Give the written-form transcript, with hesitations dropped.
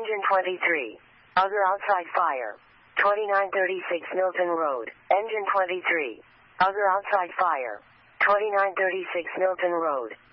Engine 23. Other outside fire. 2936 Milton Road. Engine 23. Other outside fire. 2936 Milton Road.